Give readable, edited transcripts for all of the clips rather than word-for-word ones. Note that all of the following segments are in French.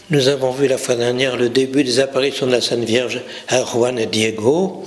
Nous avons vu la fois dernière le début des apparitions de la Sainte Vierge à Juan et Diego,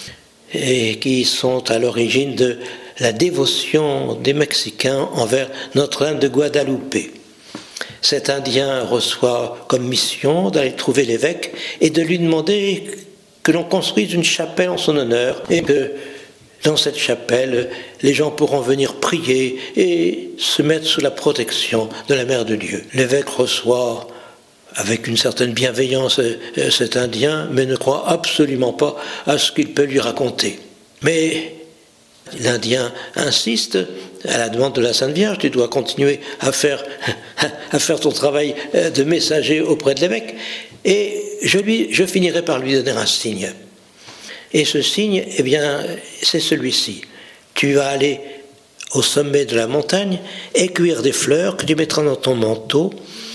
et qui sont à l'origine de la dévotion des Mexicains envers Notre-Dame de Guadalupe. Cet Indien reçoit comme mission d'aller trouver l'évêque et de lui demander que l'on construise une chapelle en son honneur et que dans cette chapelle, les gens pourront venir prier et se mettre sous la protection de la Mère de Dieu. L'évêque reçoit avec une certaine bienveillance cet Indien, mais ne croit absolument pas à ce qu'il peut lui raconter. Mais l'Indien insiste à la demande de la Sainte Vierge, tu dois continuer à faire ton travail de messager auprès de l'évêque, et je finirai par lui donner un signe. Et ce signe, eh bien, c'est celui-ci. Tu vas aller au sommet de la montagne et cueillir des fleurs que tu mettras dans ton manteau,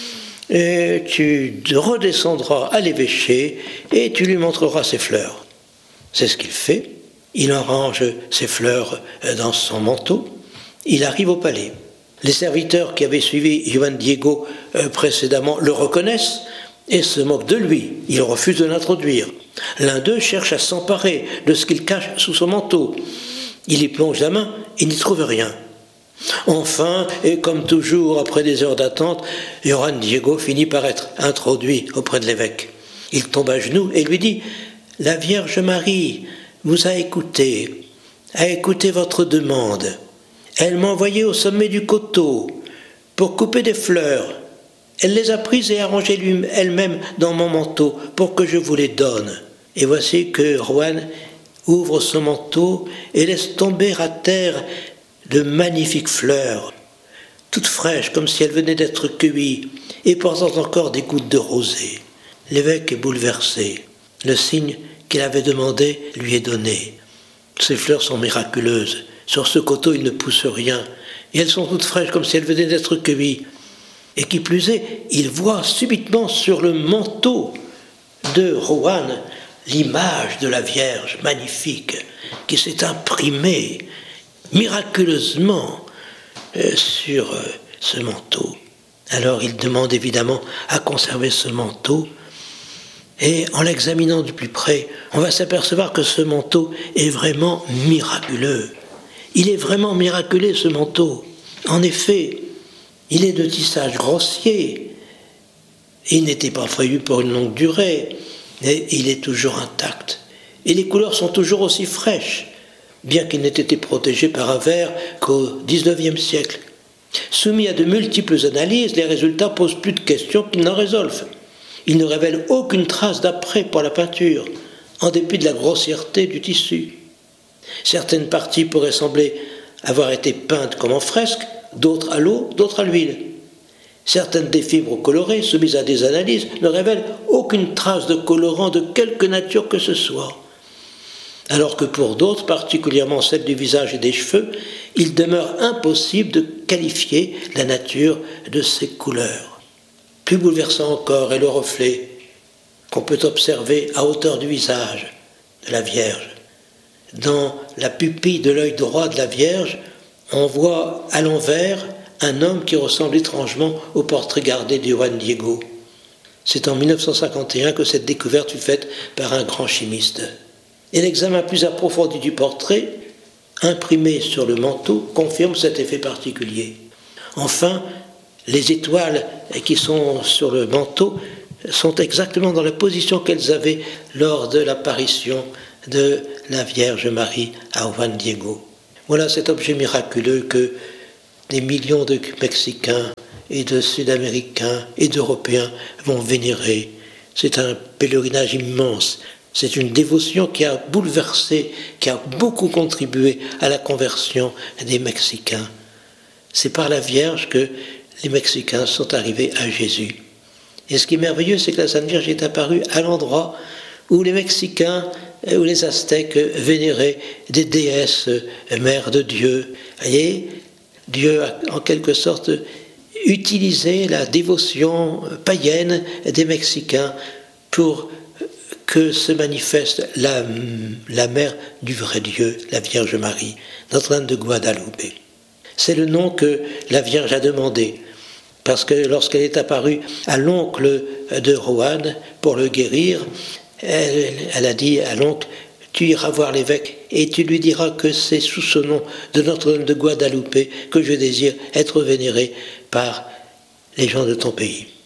et tu redescendras à l'évêché et tu lui montreras ces fleurs. C'est ce qu'il fait. Il arrange ses fleurs dans son manteau. Il arrive au palais. Les serviteurs qui avaient suivi Juan Diego précédemment le reconnaissent et se moquent de lui. Ils refusent de l'introduire. L'un d'eux cherche à s'emparer de ce qu'il cache sous son manteau. Il y plonge la main et n'y trouve rien. Enfin, et comme toujours après des heures d'attente, Juan Diego finit par être introduit auprès de l'évêque. Il tombe à genoux et lui dit « La Vierge Marie vous a écouté votre demande. Elle m'a envoyé au sommet du coteau pour couper des fleurs. Elle les a prises et arrangées elle-même dans mon manteau pour que je vous les donne. » Et voici que Juan ouvre son manteau et laisse tomber à terre de magnifiques fleurs, toutes fraîches comme si elles venaient d'être cueillies et portant encore des gouttes de rosée. L'évêque est bouleversé. Le signe qu'il avait demandé lui est donné. Ces fleurs sont miraculeuses. Sur ce coteau, il ne pousse rien. Et elles sont toutes fraîches comme si elles venaient d'être cueillies. Et qui plus est, il voit subitement sur le manteau de Juan l'image de la Vierge magnifique qui s'est imprimée miraculeusement sur ce manteau. Alors il demande évidemment à conserver ce manteau, et en l'examinant de plus près, on va s'apercevoir que ce manteau est vraiment miraculeux. Il est vraiment miraculé, ce manteau. En effet, il est de tissage grossier. Il n'était pas prévu pour une longue durée, mais il est toujours intact. Et les couleurs sont toujours aussi fraîches, bien qu'il n'ait été protégé par un verre qu'au XIXe siècle. Soumis à de multiples analyses, les résultats posent plus de questions qu'ils n'en résolvent. Ils ne révèlent aucune trace d'après pour la peinture, en dépit de la grossièreté du tissu. Certaines parties pourraient sembler avoir été peintes comme en fresque, d'autres à l'eau, d'autres à l'huile. Certaines des fibres colorées, soumises à des analyses, ne révèlent aucune trace de colorant de quelque nature que ce soit. Alors que pour d'autres, particulièrement celles du visage et des cheveux, il demeure impossible de qualifier la nature de ces couleurs. Plus bouleversant encore est le reflet qu'on peut observer à hauteur du visage de la Vierge. Dans la pupille de l'œil droit de la Vierge, on voit à l'envers un homme qui ressemble étrangement au portrait gardé de Juan Diego. C'est en 1951 que cette découverte fut faite par un grand chimiste. Et l'examen plus approfondi du portrait, imprimé sur le manteau, confirme cet effet particulier. Enfin, les étoiles qui sont sur le manteau sont exactement dans la position qu'elles avaient lors de l'apparition de la Vierge Marie à Juan Diego. Voilà cet objet miraculeux que des millions de Mexicains et de Sud-Américains et d'Européens vont vénérer. C'est un pèlerinage immense. C'est une dévotion qui a bouleversé, qui a beaucoup contribué à la conversion des Mexicains. C'est par la Vierge que les Mexicains sont arrivés à Jésus. Et ce qui est merveilleux, c'est que la Sainte Vierge est apparue à l'endroit où les Mexicains, où les Aztèques vénéraient des déesses, mères de Dieu. Vous voyez, Dieu a en quelque sorte utilisé la dévotion païenne des Mexicains pour que se manifeste la mère du vrai Dieu, la Vierge Marie, Notre-Dame de Guadalupe. C'est le nom que la Vierge a demandé. Parce que lorsqu'elle est apparue à l'oncle de Rohan pour le guérir, elle a dit à l'oncle, tu iras voir l'évêque et tu lui diras que c'est sous ce nom de Notre-Dame de Guadalupe que je désire être vénéré par les gens de ton pays.